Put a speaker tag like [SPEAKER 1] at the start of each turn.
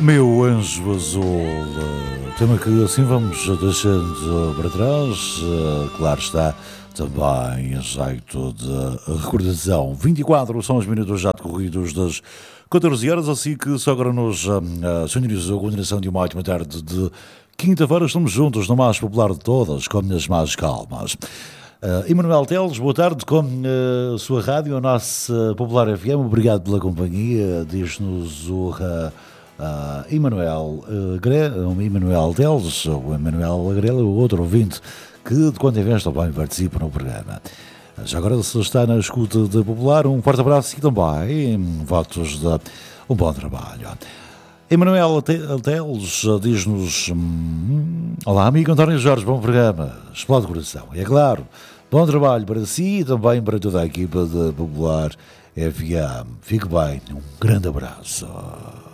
[SPEAKER 1] Meu anjo azul, tema que assim vamos deixando para trás, claro está, também a jeito de recordação. 24 são os minutos já decorridos das 14 horas, assim que só agora nos sintonizou a continuação de uma ótima tarde de quinta-feira. Estamos juntos no mais popular de todas, com as mais calmas. Emanuel Teles, boa tarde com a sua rádio, a nossa Popular FM. Obrigado pela companhia, diz-nos o Emanuel Teles, o Emanuel Agrela, o outro ouvinte que de quando em vez também participa no programa. Já agora, se está na escuta de Popular, um forte abraço e também votos de um bom trabalho. Emanuel Teles diz-nos: olá, amigo António Jorge, bom programa, explode o coração. E é claro, bom trabalho para si e também para toda a equipa de Popular FM. Fique bem, um grande abraço.